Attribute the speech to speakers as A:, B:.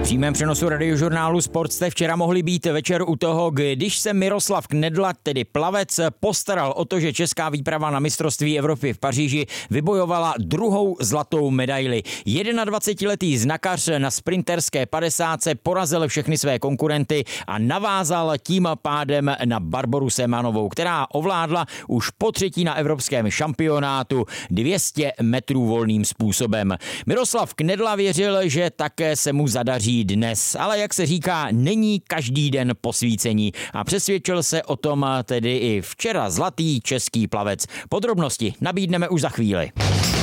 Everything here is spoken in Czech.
A: přímém přenosu Radiožurnálu Sport jste včera mohli být večer u toho, když se Miroslav Knedla, tedy plavec, postaral o to, že česká výprava na mistrovství Evropy v Paříži vybojovala druhou zlatou medaili. 21letý znakař na sprinterské 50 porazil všechny své konkurenty a navázal tím pádem na Barboru Semanovou, která ovládla už po třetí na evropském šampionátu 200 metrů volným způsobem. Miroslav Knedla věřil, že také se mu zadaří dnes, ale jak se říká, není každý den posvícení a přesvědčil se o tom tedy i včera zlatý český plavec. Podrobnosti nabídneme už za chvíli.